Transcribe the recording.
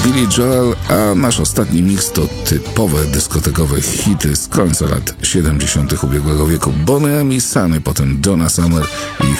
Billy Joel, a nasz ostatni mix to typowe dyskotekowe hity z końca lat 70. ubiegłego wieku. Boney M i Sunny, potem Donna Summer i